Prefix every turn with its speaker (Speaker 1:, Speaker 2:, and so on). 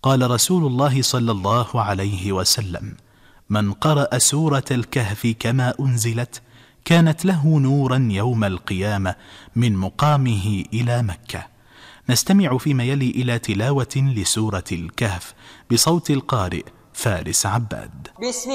Speaker 1: قال رسول الله صلى الله عليه وسلم: من قرأ سورة الكهف كما أنزلت كانت له نورا يوم القيامة من مقامه إلى مكة. نستمع فيما يلي إلى تلاوة لسورة الكهف بصوت القارئ فارس عباد.